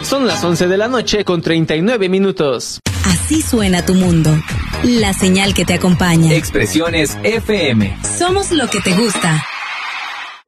Son las 11 de la noche con 39 minutos. Así suena tu mundo. La señal que te acompaña. Expresiones FM. Somos lo que te gusta.